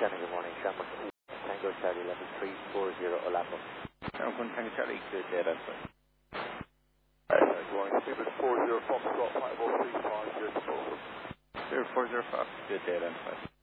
Jenny, good morning. Shamrock Tango Charlie, level 340 Olapo. Shamrock Tango Charlie, good day, that's right. Good morning. Super 40 Foxtrot, 5435, 040 Fox, good day, that's right.